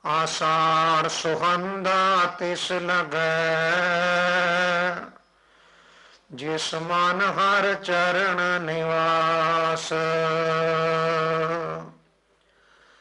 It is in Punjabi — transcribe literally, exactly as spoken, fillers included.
ਆषाढ़ सुहंदा तिस लगै जिस मन हर चरण निवास।